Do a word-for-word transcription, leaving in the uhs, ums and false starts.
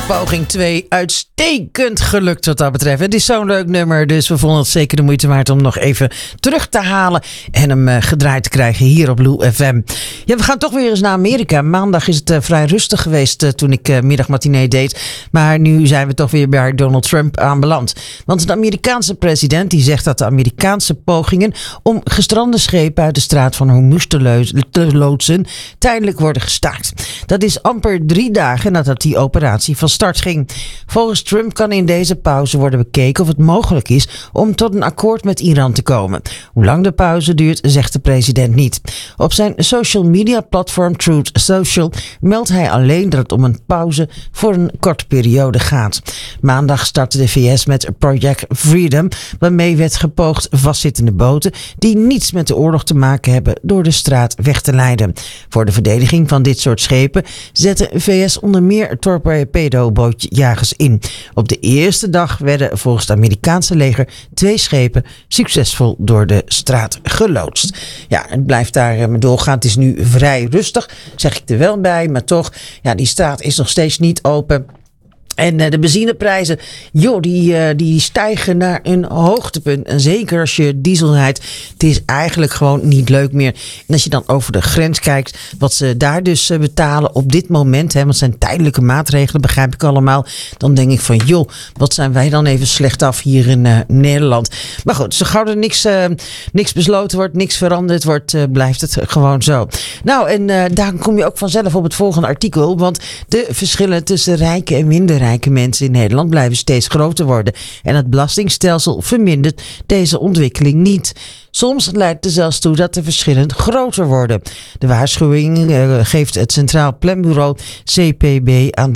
Poging twee, uitstekend gelukt wat dat betreft. Het is zo'n leuk nummer, dus we vonden het zeker de moeite waard om nog even terug te halen en hem uh, gedraaid te krijgen hier op Lou F M. Ja, we gaan toch weer eens naar Amerika. Maandag is het uh, vrij rustig geweest uh, toen ik uh, middagmatinee deed. Maar nu zijn we toch weer bij Donald Trump aanbeland. Want de Amerikaanse president die zegt dat de Amerikaanse pogingen om gestrande schepen uit de straat van Hormuz te, leus- te loodsen tijdelijk worden gestaakt. Dat is amper drie dagen nadat die operatie van start ging. Volgens Trump kan in deze pauze worden bekeken of het mogelijk is om tot een akkoord met Iran te komen. Hoe lang de pauze duurt, zegt de president niet. Op zijn social media platform Truth Social meldt hij alleen dat het om een pauze voor een korte periode gaat. Maandag startte de V S met Project Freedom, waarmee werd gepoogd vastzittende boten die niets met de oorlog te maken hebben door de straat weg te leiden. Voor de verdediging van dit soort schepen zetten V S onder meer torpedo-bootjagers in. Op de eerste dag werden volgens het Amerikaanse leger twee schepen succesvol door de straat geloodst. Ja, het blijft daar maar doorgaan. Het is nu vrij rustig, zeg ik er wel bij, maar toch, ja, die straat is nog steeds niet open. En uh, de benzineprijzen, joh, die, uh, die stijgen naar een hoogtepunt. En zeker als je diesel rijdt, het is eigenlijk gewoon niet leuk meer. En als je dan over de grens kijkt, wat ze daar dus uh, betalen op dit moment, hè, want het zijn tijdelijke maatregelen, begrijp ik allemaal. Dan denk ik van, joh, wat zijn wij dan even slecht af hier in uh, Nederland. Maar goed, zo gauw er niks, uh, niks besloten wordt, niks veranderd wordt, uh, blijft het gewoon zo. Nou, en uh, daar kom je ook vanzelf op het volgende artikel, want de verschillen tussen rijke en minder rijke Rijke mensen in Nederland blijven steeds groter worden. En het belastingstelsel vermindert deze ontwikkeling niet. Soms leidt het er zelfs toe dat de verschillen groter worden. De waarschuwing uh, geeft het Centraal Planbureau C P B aan de